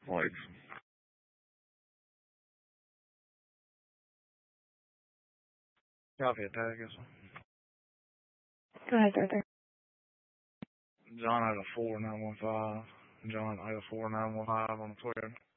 Like, copy attack, I guess. Go ahead, Arthur. John had a 4915. John had a 4915 on the Twitter.